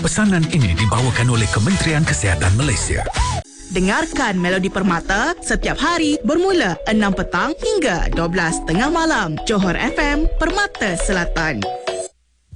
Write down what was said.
Pesanan ini dibawakan oleh Kementerian Kesihatan Malaysia. Dengarkan Melodi Permata setiap hari bermula 6 petang hingga 12 tengah malam. Johor FM, Permata Selatan.